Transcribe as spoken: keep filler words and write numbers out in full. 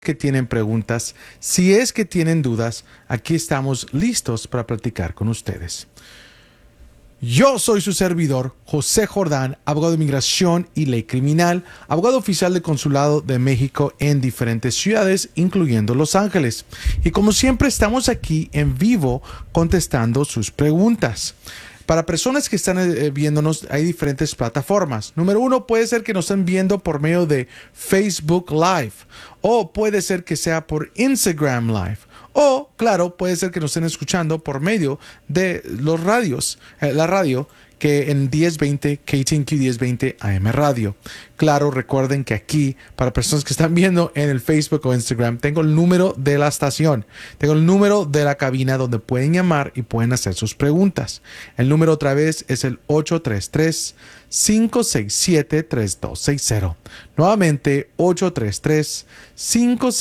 que tienen preguntas, si es que tienen dudas, aquí estamos listos para platicar con ustedes. Yo soy su servidor, José Jordán, abogado de inmigración y ley criminal, abogado oficial del Consulado de México en diferentes ciudades, incluyendo Los Ángeles. Y como siempre, estamos aquí en vivo contestando sus preguntas. Para personas que están eh, viéndonos, hay diferentes plataformas. Número uno, puede ser que nos estén viendo por medio de Facebook Live, o puede ser que sea por Instagram Live, o, claro, puede ser que nos estén escuchando por medio de los radios, eh, la radio, que en diez veinte, K T N Q diez veinte A M Radio. Claro, recuerden que aquí, para personas que están viendo en el Facebook o Instagram, tengo el número de la estación, tengo el número de la cabina donde pueden llamar y pueden hacer sus preguntas. El número otra vez es el ocho tres tres, cinco seis siete, tres dos seis cero. Nuevamente, ocho tres tres, cinco seis siete,